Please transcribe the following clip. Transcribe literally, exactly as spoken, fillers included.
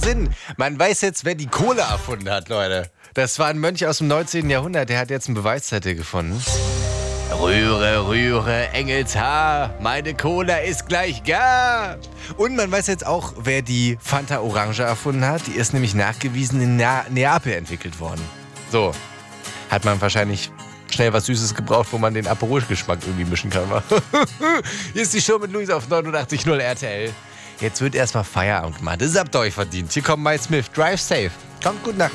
Sinn. Man weiß jetzt, wer die Cola erfunden hat, Leute. Das war ein Mönch aus dem neunzehnten Jahrhundert, der hat jetzt einen Beweiszettel gefunden. Rühre, rühre, Engelshaar, meine Cola ist gleich gar. Und man weiß jetzt auch, wer die Fanta Orange erfunden hat. Die ist nämlich nachgewiesen in Na- Neapel entwickelt worden. So, hat man wahrscheinlich schnell was Süßes gebraucht, wo man den Aperol-Geschmack irgendwie mischen kann. Hier ist die Show mit Luis auf neunundachtzig Komma null R T L. Jetzt wird erstmal Feierabend gemacht. Das habt ihr euch verdient. Hier kommt Mike Smith. Drive safe. Kommt gut nach Hause.